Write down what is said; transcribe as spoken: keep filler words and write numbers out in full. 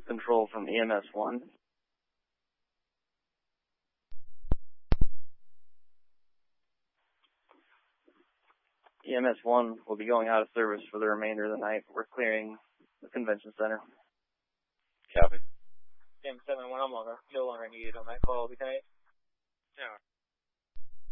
control from E M S one. E M S one will be going out of service for the remainder of the night. We're clearing the convention center. Copy. seven one, I'm longer, no longer needed on that call, Lieutenant. Yeah.